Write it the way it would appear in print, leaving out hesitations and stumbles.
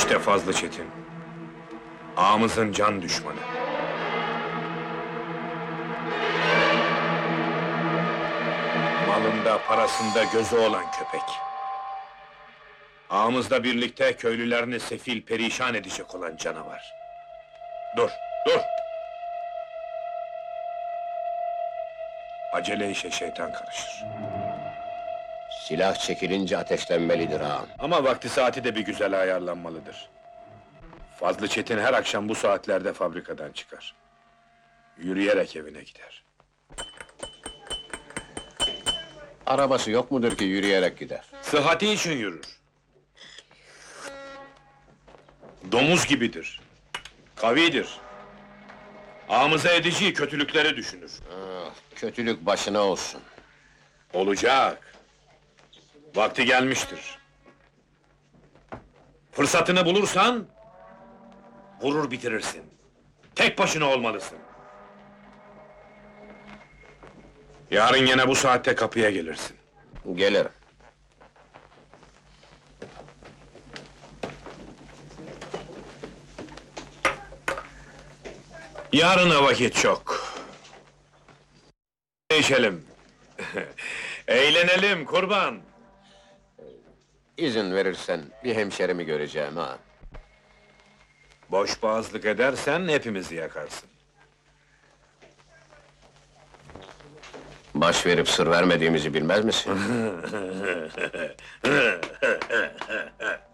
İşte Fazlı Çetin. Ağamızın can düşmanı. Malında, parasında gözü olan köpek. Ağamızla birlikte köylülerini sefil, perişan edecek olan canavar. Dur, dur! Acele işe şeytan karışır. Silah çekilince ateşlenmelidir ağam. Ama vakti saati de bir güzel ayarlanmalıdır. Fazlı Çetin her akşam bu saatlerde fabrikadan çıkar. Yürüyerek evine gider. Arabası yok mudur ki yürüyerek gider? Sıhhati için yürür. Domuz gibidir. Kavidir. Ağamıza edeceği kötülükleri düşünür. Ah, kötülük başına olsun. Olacak. Vakti gelmiştir. Fırsatını bulursan... vurur bitirirsin. Tek başına olmalısın. Yarın yine bu saatte kapıya gelirsin. Gelirim. Yarına vakit çok. İçelim. Eğlenelim kurban. İzin verirsen bir hemşerimi göreceğim ha. Boş boğazlık edersen hepimizi yakarsın. Baş verip sır vermediğimizi bilmez misin?